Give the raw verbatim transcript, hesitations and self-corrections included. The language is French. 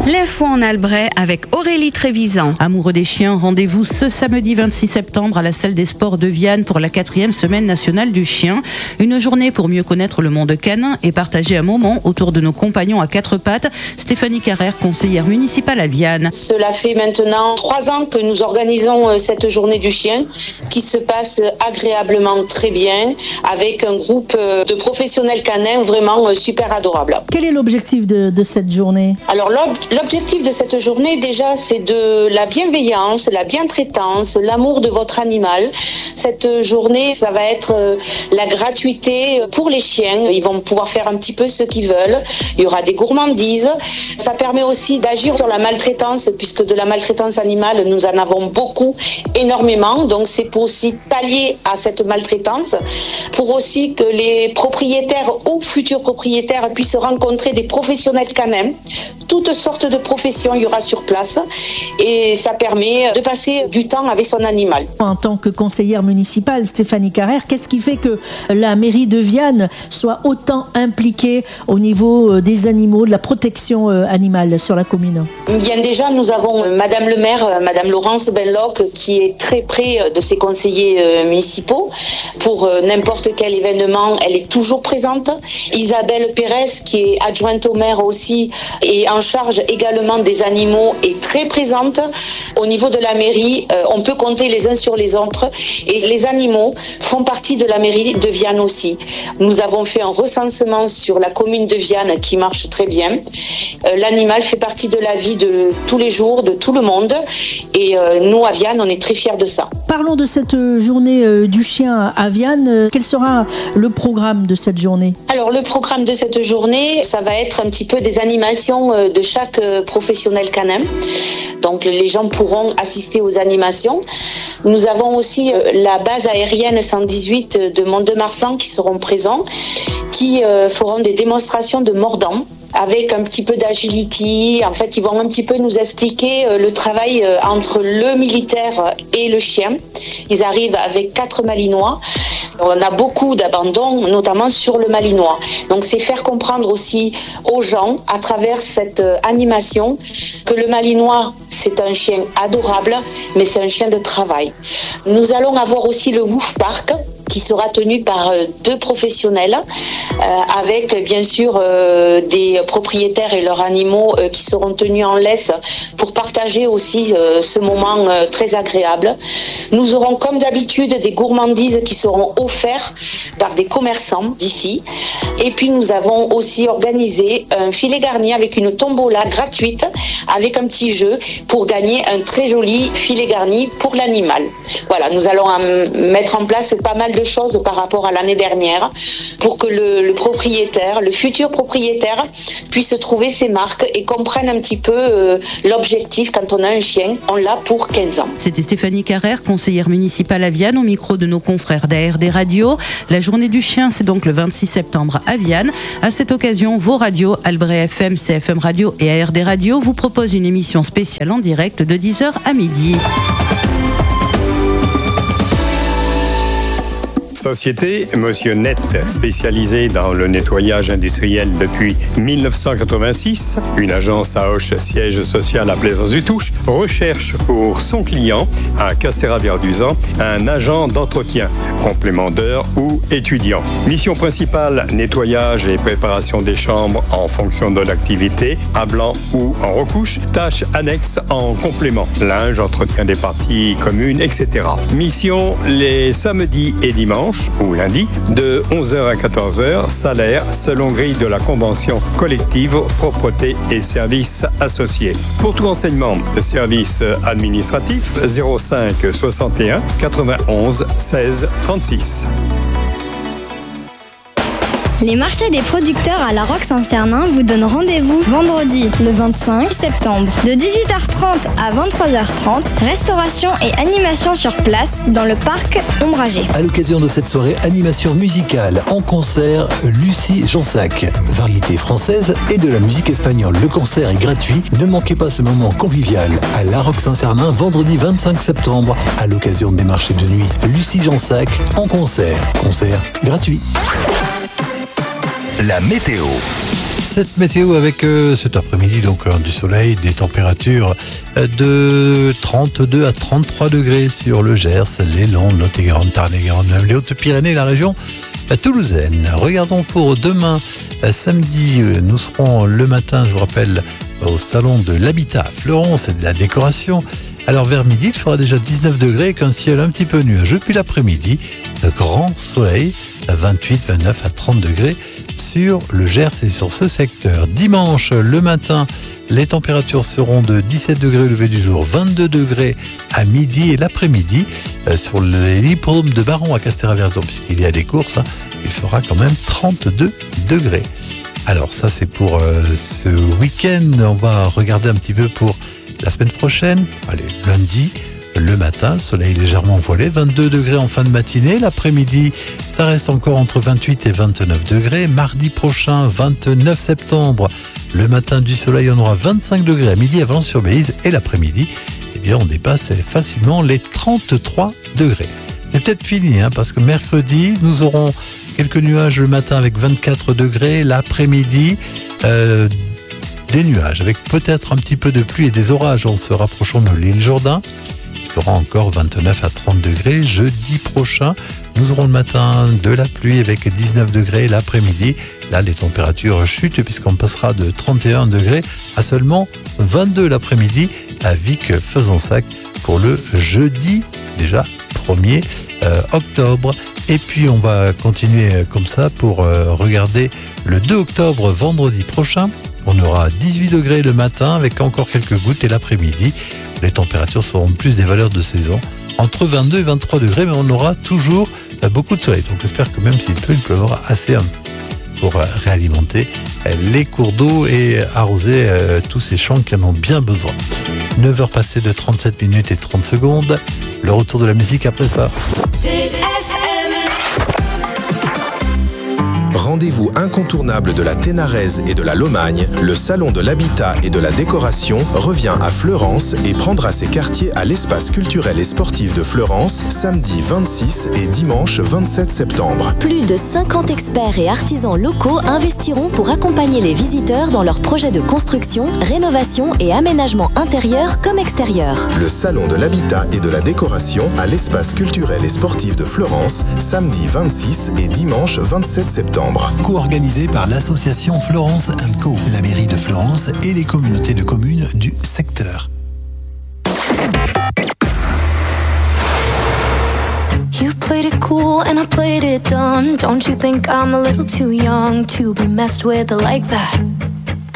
L'info en Albret avec Aurélie Trévisan. Amoureux des chiens, rendez-vous ce samedi vingt-six septembre à la salle des sports de Vianne pour la quatrième semaine nationale du chien. Une journée pour mieux connaître le monde canin et partager un moment autour de nos compagnons à quatre pattes. Stéphanie Carrère, conseillère municipale à Vianne. Cela fait maintenant trois ans que nous organisons cette journée du chien qui se passe agréablement très bien avec un groupe de professionnels canins vraiment super adorables. Quel est l'objectif de, de cette journée ? Alors l'objectif de cette journée déjà c'est de la bienveillance, la bientraitance, l'amour de votre animal. Cette journée ça va être la gratuité pour les chiens. Ils vont pouvoir faire un petit peu ce qu'ils veulent. Il y aura des gourmandises. Ça permet aussi d'agir sur la maltraitance puisque de la maltraitance animale nous en avons beaucoup, énormément. Donc c'est pour aussi pallier à cette maltraitance, pour aussi que les propriétaires ou futurs propriétaires puissent rencontrer des professionnels canins. Toutes sortes de professions il y aura sur place et ça permet de passer du temps avec son animal. En tant que conseillère municipale, Stéphanie Carrère, qu'est-ce qui fait que la mairie de Vianne soit autant impliquée au niveau des animaux, de la protection animale sur la commune ? Bien déjà, nous avons Madame le maire, Madame Laurence Benloc, qui est très près de ses conseillers municipaux. Pour n'importe quel événement, elle est toujours présente. Isabelle Pérez, qui est adjointe au maire aussi, et en charge également des animaux, est très présente. Au niveau de la mairie, euh, on peut compter les uns sur les autres et les animaux font partie de la mairie de Vianne aussi. Nous avons fait un recensement sur la commune de Vianne qui marche très bien. Euh, l'animal fait partie de la vie de tous les jours, de tout le monde et euh, nous à Vianne, on est très fiers de ça. Parlons de cette journée euh, du chien à Vianne. Quel sera le programme de cette journée ? Alors le programme de cette journée, ça va être un petit peu des animations euh, de chaque euh, professionnel canin. Donc les gens pourront assister aux animations. Nous avons aussi euh, la base aérienne cent dix-huit de Mont-de-Marsan qui seront présents, qui euh, feront des démonstrations de mordant avec un petit peu d'agility. En fait, ils vont un petit peu nous expliquer euh, le travail euh, entre le militaire et le chien. Ils arrivent avec quatre malinois. On a beaucoup d'abandon, notamment sur le malinois. Donc, c'est faire comprendre aussi aux gens, à travers cette euh, animation, que le malinois, c'est un chien adorable, mais c'est un chien de travail. Nous allons avoir aussi le Woof Park, qui sera tenu par euh, deux professionnels, euh, avec bien sûr euh, des propriétaires et leurs animaux euh, qui seront tenus en laisse pour partager aussi euh, ce moment euh, très agréable. Nous aurons comme d'habitude des gourmandises qui seront offertes par des commerçants d'ici. Et puis nous avons aussi organisé un filet garni avec une tombola gratuite avec un petit jeu pour gagner un très joli filet garni pour l'animal. Voilà, nous allons mettre en place pas mal de choses par rapport à l'année dernière pour que le, le propriétaire, le futur propriétaire puisse trouver ses marques et comprenne un petit peu euh, l'objectif quand on a un chien, on l'a pour quinze ans. C'était Stéphanie Carrère, conseillère municipale à Vianne, au micro de nos confrères d'A R D Radio. La journée du chien, c'est donc le vingt-six septembre à Vianne. À cette occasion, vos radios, Albret F M, C F M Radio et A R D Radio, vous proposent une émission spéciale en direct de dix heures à midi. Société Monsieur Net, spécialisée dans le nettoyage industriel depuis mille neuf cent quatre-vingt-six. Une agence à Auch, siège social à Plaisance-du-Touche, recherche pour son client à Castéra-Verduzan un agent d'entretien, complément d'heures ou étudiant. Mission principale, nettoyage et préparation des chambres en fonction de l'activité, à blanc ou en recouche. Tâches annexes en complément, linge, entretien des parties communes, et cetera. Mission les samedis et dimanches ou lundi, de onze heures à quatorze heures, salaire selon grille de la convention collective, propreté et services associés. Pour tout renseignement, service administratif zéro cinq soixante et un quatre-vingt-onze seize trente-six. Les marchés des producteurs à La Roque-Saint-Cernin vous donnent rendez-vous vendredi le vingt-cinq septembre de dix-huit heures trente à vingt-trois heures trente. Restauration et animation sur place dans le parc ombragé. À l'occasion de cette soirée, animation musicale en concert, Lucie Jansac. Variété française et de la musique espagnole. Le concert est gratuit. Ne manquez pas ce moment convivial à La Roque-Saint-Cernin vendredi vingt-cinq septembre à l'occasion des marchés de nuit. Lucie Jansac en concert. Concert gratuit. La météo. cette météo avec euh, cet après-midi, donc euh, du soleil, des températures euh, de trente-deux à trente-trois degrés sur le Gers, les Landes, Lot-et-Garonne, Tarn-et-Garonne, même les Hautes-Pyrénées, la région euh, toulousaine. Regardons pour demain, euh, samedi, euh, nous serons le matin, je vous rappelle, au salon de l'habitat à Fleuron, c'est de la décoration. Alors vers midi, il fera déjà dix-neuf degrés avec un ciel un petit peu nuageux. Puis l'après-midi, grand soleil, vingt-huit, vingt-neuf à trente degrés sur le Gers et sur ce secteur. Dimanche, le matin, les températures seront de dix-sept degrés au lever du jour, vingt-deux degrés à midi et l'après-midi. Euh, sur l'hippodrome de Baron à Castéra-Vierzon, puisqu'il y a des courses, hein, il fera quand même trente-deux degrés. Alors ça, c'est pour euh, ce week-end. On va regarder un petit peu pour la semaine prochaine. Allez, lundi, le matin, soleil légèrement voilé, vingt-deux degrés en fin de matinée. L'après-midi, ça reste encore entre vingt-huit et vingt-neuf degrés. Mardi prochain, vingt-neuf septembre, le matin du soleil, on aura vingt-cinq degrés à midi à Valence-sur-Béziers. Et l'après-midi, eh bien, on dépasse facilement les trente-trois degrés. C'est peut-être fini, hein, parce que mercredi, nous aurons quelques nuages le matin avec vingt-quatre degrés. L'après-midi, euh, des nuages avec peut-être un petit peu de pluie et des orages en se rapprochant de l'île Jourdain. Il fera encore vingt-neuf à trente degrés. Jeudi prochain, nous aurons le matin de la pluie avec dix-neuf degrés. L'après-midi, là, les températures chutent puisqu'on passera de trente et un degrés à seulement vingt-deux l'après-midi à Vic-Fezensac pour le jeudi, déjà premier euh, octobre. Et puis, on va continuer comme ça pour euh, regarder le deux octobre, vendredi prochain. On aura dix-huit degrés le matin avec encore quelques gouttes et l'après-midi, les températures seront plus des valeurs de saison, entre vingt-deux et vingt-trois degrés, mais on aura toujours beaucoup de soleil. Donc j'espère que même s'il pleut, il pleuvra assez pour réalimenter les cours d'eau et arroser tous ces champs qui en ont bien besoin. neuf heures passées de trente-sept minutes et trente secondes. Le retour de la musique après ça. Rendez-vous incontournable de la Ténarèze et de la Lomagne, le salon de l'habitat et de la décoration revient à Fleurance et prendra ses quartiers à l'espace culturel et sportif de Fleurance samedi vingt-six et dimanche vingt-sept septembre. Plus de cinquante experts et artisans locaux investiront pour accompagner les visiteurs dans leurs projets de construction, rénovation et aménagement intérieur comme extérieur. Le salon de l'habitat et de la décoration à l'espace culturel et sportif de Fleurance samedi vingt-six et dimanche vingt-sept septembre. Co-organisé par l'association Florence and Co, la mairie de Florence et les communautés de communes du secteur. You played it cool and I played it dumb. Don't you think I'm a little too young to be messed with like that?